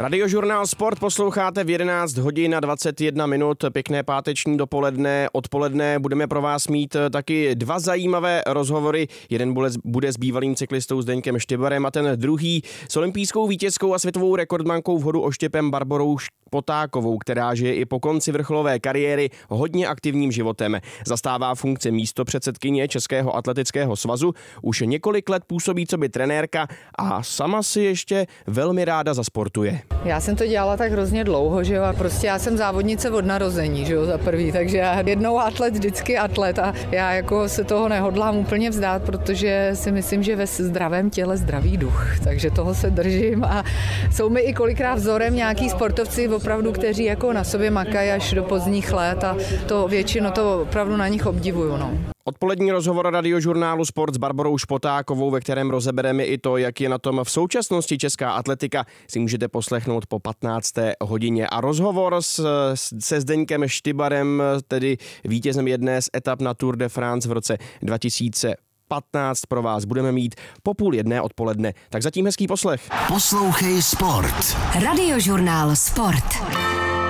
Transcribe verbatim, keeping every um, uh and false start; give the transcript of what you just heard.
Radiožurnál Sport posloucháte v jedenáct hodin a dvacet jedna minut. Pěkné páteční dopoledne, odpoledne. Budeme pro vás mít taky dva zajímavé rozhovory. Jeden bude s bývalým cyklistou Zdeňkem Štybarem a ten druhý s olympijskou vítězkou a světovou rekordmankou v hodu oštěpem Barborou Špotákovou, která žije i po konci vrcholové kariéry hodně aktivním životem. Zastává funkci místopředsedkyně Českého atletického svazu, už několik let působí coby trenérka a sama si ještě velmi ráda zasportuje. Já jsem to dělala tak hrozně dlouho, že jo, a prostě já jsem závodnice od narození, že jo, za prvý, takže já jednou atlet, vždycky atlet a já jako se toho nehodlám úplně vzdát, protože si myslím, že ve zdravém těle zdravý duch, takže toho se držím a jsou mi i kolikrát vzorem nějaký sportovci opravdu, kteří jako na sobě makají až do pozdních let a to většinou to opravdu na nich obdivuju, no. Odpolední rozhovor Radiožurnálu Sport s Barborou Špotákovou, ve kterém rozebereme i to, jak je na tom v současnosti česká atletika, si můžete poslechnout po patnácté hodině. A rozhovor s, se Zdeňkem Štybarem, tedy vítězem jedné z etap na Tour de France v roce dva tisíce patnáct pro vás budeme mít po půl jedné odpoledne. Tak zatím hezký poslech. Poslouchej Sport. Radiožurnál Sport.